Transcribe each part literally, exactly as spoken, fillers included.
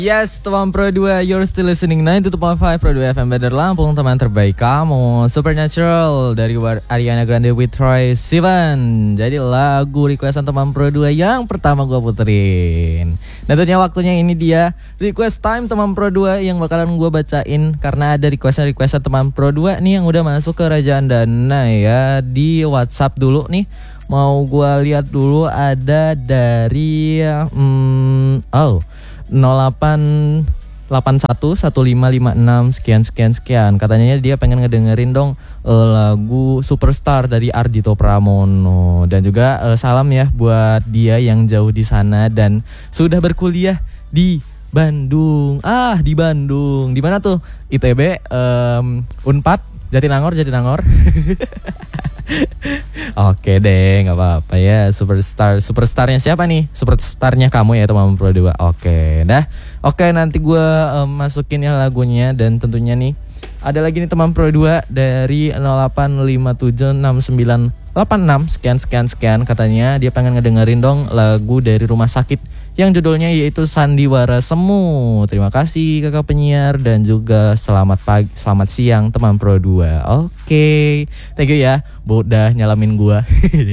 Yes, teman Pro dua, you're still listening sembilan puluh dua koma lima Pro dua F M Bandar Lampung, teman terbaik kamu. Supernatural dari Ariana Grande with Troye Sivan. Jadi lagu requestan teman Pro dua yang pertama gue puterin. Dan tentunya waktunya ini dia request time teman Pro dua yang bakalan gue bacain. Karena ada requestan-requestan teman Pro dua nih yang udah masuk ke Kerajaan Dana ya. Di WhatsApp dulu nih. Mau gue lihat dulu ada dari hmm, Oh nol delapan delapan satu satu lima lima enam sekian sekian sekian. Katanya dia pengen ngedengerin dong uh, lagu Superstar dari Ardhito Pramono. Dan juga uh, salam ya buat dia yang jauh di sana dan sudah berkuliah di Bandung. Ah, di Bandung. Di mana tuh? I T B, um, Unpad, Jatinangor, Jatinangor. Oke deh, nggak apa-apa ya. Superstar, superstarnya siapa nih? Superstarnya kamu ya teman Pro dua. Oke, dah. Oke, nanti gue um, masukin ya lagunya. Dan tentunya nih ada lagi nih teman Pro dua dari nol delapan lima tujuh enam sembilan delapan enam sekian sekian sekian. Katanya dia pengen ngedengerin dong lagu dari Rumah Sakit yang judulnya yaitu Sandiwara Semu. Terima kasih kakak penyiar dan juga selamat pagi, selamat siang teman Pro dua. Oke, thank you ya, udah nyalamin gua.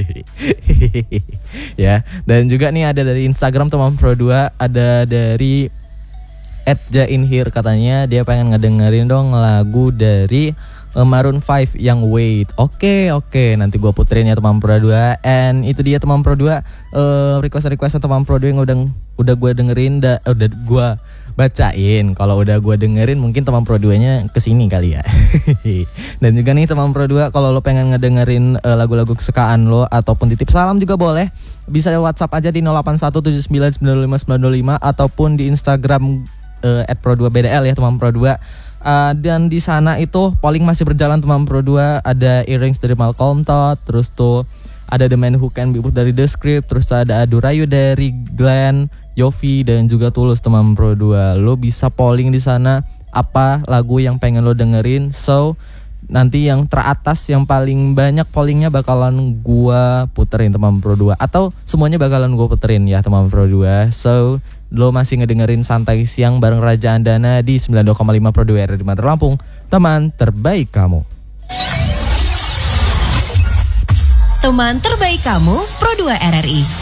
Ya, dan juga nih ada dari Instagram teman Pro dua, ada dari at jainhir, katanya dia pengen ngedengerin dong lagu dari uh, Maroon lima yang Wait. Oke, oke, nanti gue puterin ya teman Pro dua. And itu dia teman Pro dua, uh, request-request teman Pro dua yang udah udah gue dengerin, da, udah gue bacain. Kalau udah gue dengerin mungkin teman Pro dua-nya kesini kali ya. Dan juga nih teman Pro dua, kalau lo pengen ngedengerin uh, lagu-lagu kesukaan lo ataupun titip salam juga boleh. Bisa WhatsApp aja di nol delapan satu tujuh sembilan sembilan lima sembilan nol lima ataupun di Instagram Uh, at Pro dua B D L ya teman Pro dua. Uh, dan di sana itu polling masih berjalan teman Pro dua. Ada Earrings dari Malcolm Todd, terus tuh ada The Man Who Can Be Put dari The Script, terus tuh ada Adurayu dari Glenn, Yofi dan juga Tulus teman Pro dua. Lo bisa polling di sana apa lagu yang pengen lo dengerin. So nanti yang teratas yang paling banyak pollingnya bakalan gua puterin teman Pro dua, atau semuanya bakalan gua puterin ya teman Pro dua. So lo masih ngedengerin Santai Siang bareng Kerajaan Dana di sembilan puluh dua koma lima Pro dua R R I Bandar Lampung, teman terbaik kamu. Teman terbaik kamu Pro dua R R I.